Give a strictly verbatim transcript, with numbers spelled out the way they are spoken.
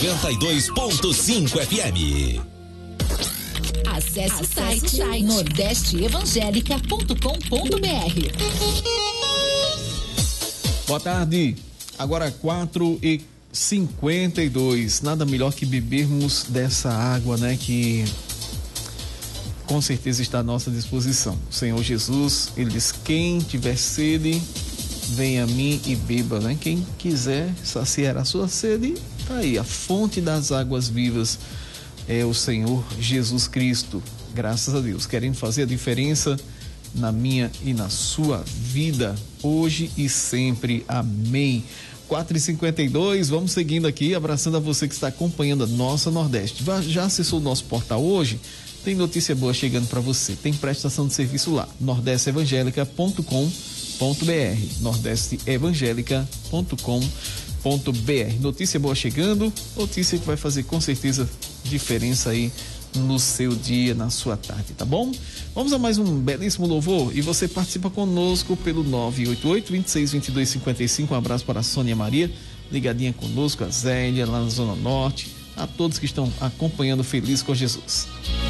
noventa e dois ponto cinco F M. Acesse o site, site nordeste evangélica ponto com ponto b r. Boa tarde, agora quatro e cinquenta e dois. Nada melhor que bebermos dessa água, né? Que com certeza está à nossa disposição. O Senhor Jesus, ele diz: quem tiver sede, venha a mim e beba, né? Quem quiser saciar a sua sede, tá aí, a fonte das águas vivas é o Senhor Jesus Cristo. Graças a Deus, querendo fazer a diferença na minha e na sua vida, hoje e sempre. Amém. quatro e cinquenta e dois, vamos seguindo aqui, abraçando a você que está acompanhando a nossa Nordeste. Já acessou o nosso portal hoje? Tem notícia boa chegando para você. Tem prestação de serviço lá, nordeste evangélica ponto com ponto b r, nordeste evangélica ponto com ponto b r. Notícia boa chegando, notícia que vai fazer com certeza diferença aí no seu dia, na sua tarde, tá bom? Vamos a mais um belíssimo louvor e você participa conosco pelo nove oito oito, vinte e seis, vinte e dois, cinquenta e cinco. Um abraço para a Sônia Maria, ligadinha conosco, a Zélia lá na Zona Norte, a todos que estão acompanhando Feliz com Jesus.